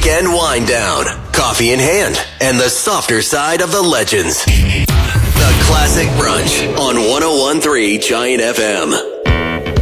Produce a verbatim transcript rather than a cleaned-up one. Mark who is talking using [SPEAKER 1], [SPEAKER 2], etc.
[SPEAKER 1] weekend wind down, coffee in hand, and the softer side of the legends. The Classic Brunch on one oh one point three Giant F M.